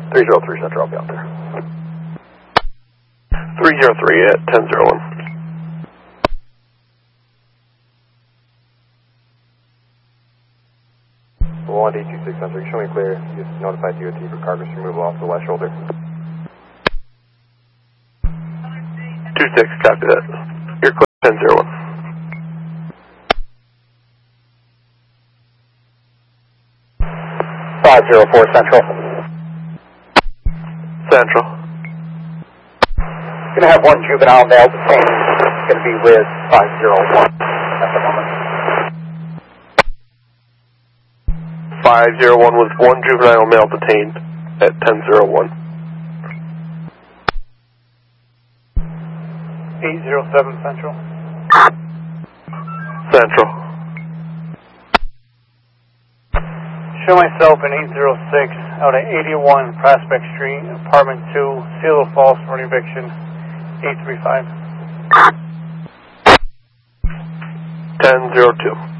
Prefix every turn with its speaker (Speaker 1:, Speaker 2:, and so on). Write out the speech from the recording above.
Speaker 1: 303 Central, I'll be out there.
Speaker 2: 303 at 1001.
Speaker 1: 1D26 Central, show me clear. Just notified DOT for carcass removal off the left shoulder.
Speaker 2: 26, copy that. You're clear, 1001.
Speaker 1: Central.
Speaker 2: Central.
Speaker 1: Gonna have one juvenile male detained. Gonna be with 501 at the moment.
Speaker 2: 501 with one juvenile male detained at 1001.
Speaker 3: 807 Central.
Speaker 2: Central.
Speaker 3: Show myself in 806 out at 81 Prospect Street, Apartment 2, Seal of Falls for an eviction, 835.
Speaker 2: 1002.